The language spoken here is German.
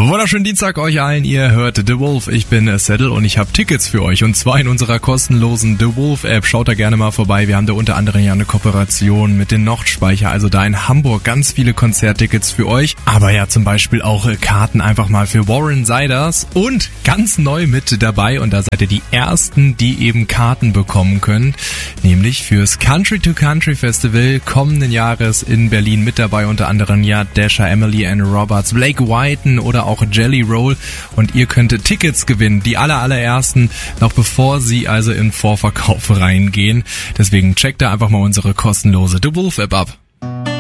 Wunderschönen Dienstag euch allen, ihr hört The Wolf, ich bin Saddle und ich habe Tickets für euch und zwar in unserer kostenlosen The Wolf App. Schaut da gerne mal vorbei, wir haben da unter anderem ja eine Kooperation mit den Nordspeicher, also da in Hamburg ganz viele Konzerttickets für euch, aber ja zum Beispiel auch Karten einfach mal für Warren Ziders und ganz neu mit dabei und da seid ihr die Ersten, die eben Karten bekommen können, nämlich fürs Country to Country Festival kommenden Jahres in Berlin mit dabei, unter anderem ja Dasha, Emily and Roberts, Blake Whiten oder auch Jelly Roll und ihr könnt Tickets gewinnen, die allerersten, noch bevor sie also in Vorverkauf reingehen. Deswegen checkt da einfach mal unsere kostenlose The Wolf App ab.